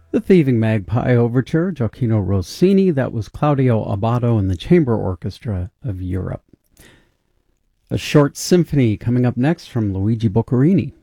The Thieving Magpie Overture, Gioacchino Rossini. That was Claudio Abbado and the Chamber Orchestra of Europe. A short symphony coming up next from Luigi Boccherini.